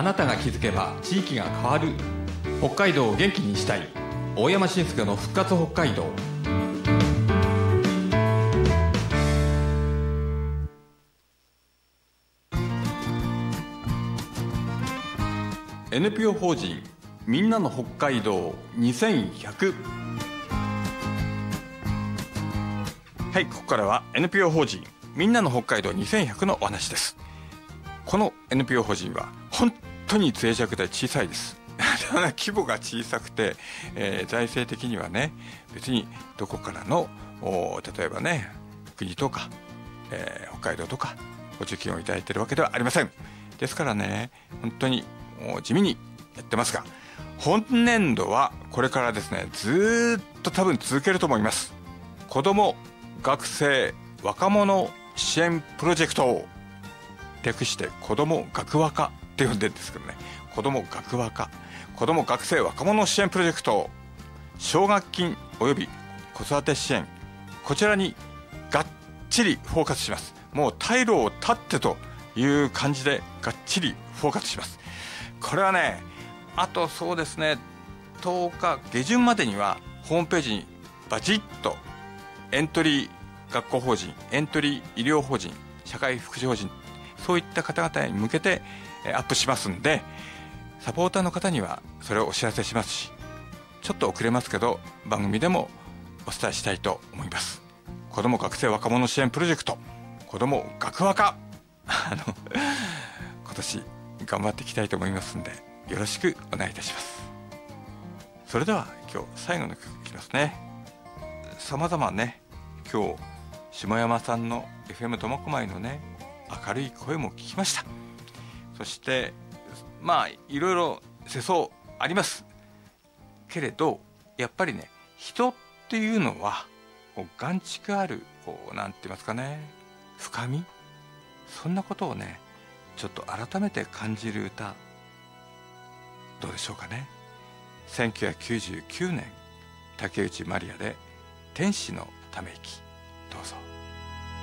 なたが気づけば地域が変わる。北海道を元気にしたい。大山伸介の復活北海道。NPO 法人みんなの北海道2100。はい、ここからは NPO 法人みんなの北海道2100のお話です。この NPO 法人は本当に脆弱で小さいです。規模が小さくて、財政的にはね、別にどこからの例えばね、国とか、北海道とか補助金をいただいているわけではありません。ですからね、本当に地味にやってますが、本年度はこれからですね、ずっと多分続けると思います。子ども学生若者支援プロジェクト、略して子ども学若って呼んでるんですけどね、子ども学若、子ども学生若者支援プロジェクト、奨学金および子育て支援、こちらにがっちりフォーカスします。もう退路を断ってという感じでがっちりフォーカスします。これはね、あとそうですね、10日下旬までにはホームページにバチッとエントリー学校法人、エントリー医療法人、社会福祉法人、そういった方々に向けてアップしますんで、サポーターの方にはそれをお知らせしますし、ちょっと遅れますけど番組でもお伝えしたいと思います。子ども学生若者支援プロジェクト、子ども学若今年頑張っていきたいと思いますんで、よろしくお願いいたします。それでは今日最後の曲いきますね。様々ね、今日下山さんの FM 苫小牧のね、明るい声も聞きました。そしてまあいろいろ世相ありますけれど、やっぱりね、人っていうのは眼蓄あるなんて言いますかね、深み、そんなことをね、ちょっと改めて感じる歌、どうでしょうかね。1999年、竹内まりやで天使のため息、どうぞ。